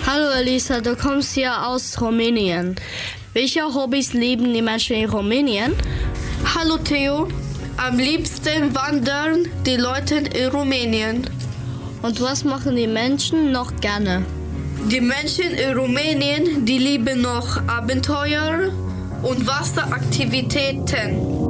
Hallo Elisa, du kommst hier aus Rumänien. Welche Hobbys lieben die Menschen in Rumänien? Hallo Theo, am liebsten wandern die Leute in Rumänien. Und was machen die Menschen noch gerne? Die Menschen in Rumänien, die lieben noch Abenteuer und Wasseraktivitäten.